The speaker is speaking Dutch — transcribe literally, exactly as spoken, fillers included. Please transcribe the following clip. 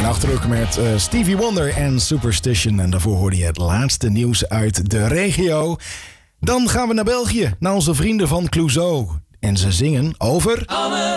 Achterhoek met uh, Stevie Wonder en Superstition. En daarvoor hoorde je het laatste nieuws uit de regio. Dan gaan we naar België, naar onze vrienden van Clouseau. En ze zingen over... Anne